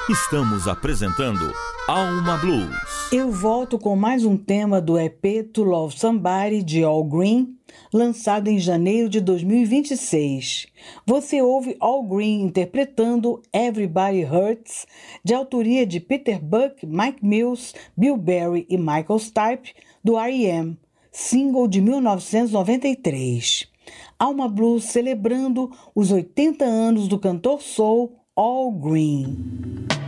Estamos apresentando Alma Blues. Eu volto com mais um tema do EP To Love Somebody de Al Green, lançado em janeiro de 2026. Você ouve Al Green interpretando Everybody Hurts, de autoria de Peter Buck, Mike Mills, Bill Berry e Michael Stipe, do R.E.M., single de 1993. Alma Blues celebrando os 80 anos do cantor soul Al Green.